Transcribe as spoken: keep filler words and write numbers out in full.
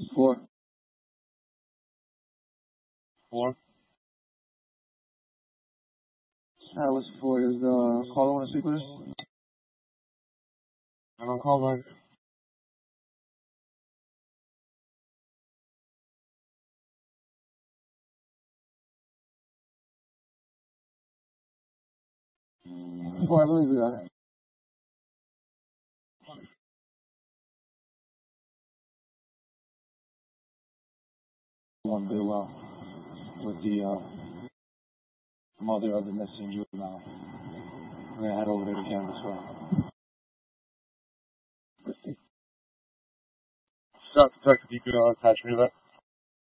Four. Four. Alright, what's four? Does the caller want to speak with us? I don't call back. Four, I believe we got it. One bit well with the uh, mother of the missing juvenile. We're gonna head over there to canvas for him. Stop, detective. You can uh, attach me to that.